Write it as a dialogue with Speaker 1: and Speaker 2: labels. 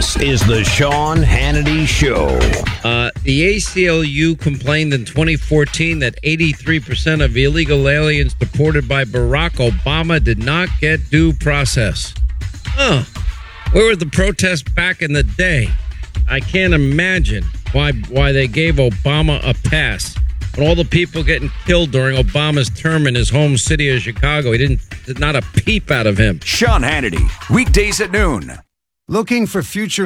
Speaker 1: This is the Sean Hannity Show.
Speaker 2: The ACLU complained in 2014 that 83% of illegal aliens deported by Barack Obama did not get due process. Where were the protests back in the day? I can't imagine why they gave Obama a pass. When all the people getting killed during Obama's term in his home city of Chicago, not a peep out of him.
Speaker 3: Sean Hannity, weekdays at noon.
Speaker 4: Looking for future